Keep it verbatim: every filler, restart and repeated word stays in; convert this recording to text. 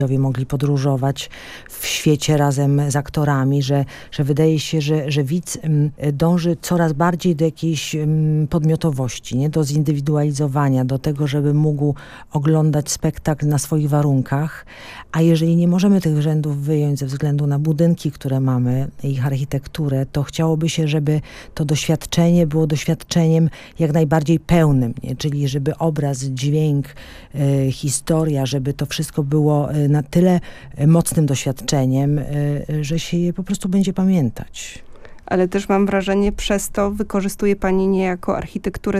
mogli podróżować w świecie razem z aktorami, że, że wydaje się, że, że widz dąży coraz bardziej do jakiejś podmiotowości, nie? Do zindywidualizowania, do tego, żeby mógł oglądać spektakl na swoich warunkach, a jeżeli nie możemy tych rzędów wyjąć ze względu na budynki, które mamy, ich architekturę, to chciałoby się, żeby to doświadczenie było doświadczeniem jak najbardziej pełnym, nie? Czyli żeby obraz, dźwięk, y, historia, żeby to wszystko było y, na tyle mocnym doświadczeniem, że się je po prostu będzie pamiętać. Ale też mam wrażenie, przez to wykorzystuje pani niejako architekturę